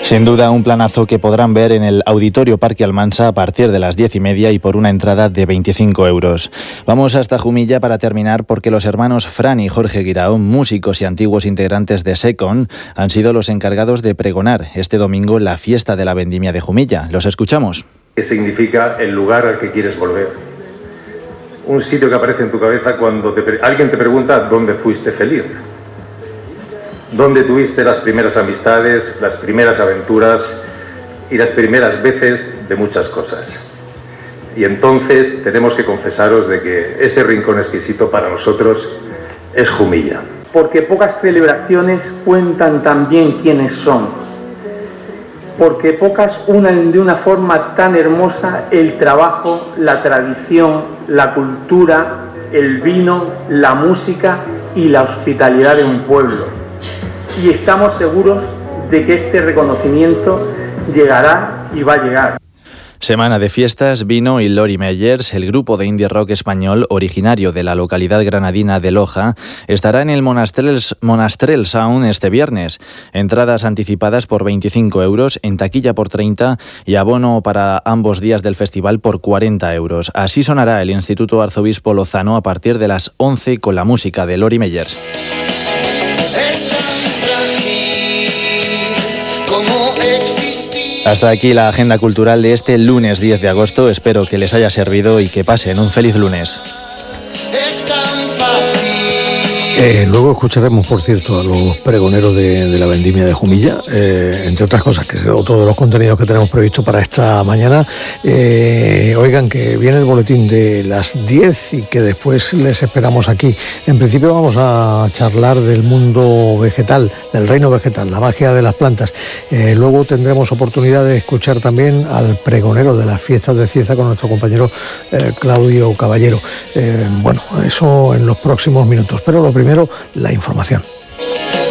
Sin duda un planazo que podrán ver en el Auditorio Parque Almansa a partir de las 10:30 y por una entrada de 25 euros. Vamos hasta Jumilla para terminar, porque los hermanos Fran y Jorge Guiraón, músicos y antiguos integrantes de Secon, han sido los encargados de pregonar este domingo la fiesta de la vendimia de Jumilla. Los escuchamos. ¿Qué significa el lugar al que quieres volver? Un sitio que aparece en tu cabeza cuando alguien te pregunta dónde fuiste feliz. ¿Dónde tuviste las primeras amistades, las primeras aventuras y las primeras veces de muchas cosas? Y entonces tenemos que confesaros de que ese rincón exquisito para nosotros es Jumilla. Porque pocas celebraciones cuentan tan bien quiénes son. Porque pocas unen de una forma tan hermosa el trabajo, la tradición, la cultura, el vino, la música y la hospitalidad de un pueblo. Y estamos seguros de que este reconocimiento llegará y va a llegar. Semana de fiestas, vino y Lori Meyers, el grupo de indie rock español originario de la localidad granadina de Loja, estará en el Monastrell Sound este viernes. Entradas anticipadas por 25 euros, en taquilla por 30 y abono para ambos días del festival por 40 euros. Así sonará el Instituto Arzobispo Lozano a partir de las 11 con la música de Lori Meyers. Hasta aquí la agenda cultural de este lunes 10 de agosto. Espero que les haya servido y que pasen un feliz lunes. Luego escucharemos, por cierto, a los pregoneros de la vendimia de Jumilla, entre otras cosas, que es otro de los contenidos que tenemos previsto para esta mañana. Oigan, que viene el boletín de las 10 y que después les esperamos aquí. En principio vamos a charlar del mundo vegetal, del reino vegetal, la magia de las plantas. Luego tendremos oportunidad de escuchar también al pregonero de las fiestas de Cieza con nuestro compañero Claudio Caballero. Bueno, eso en los próximos minutos, pero lo primero, la información.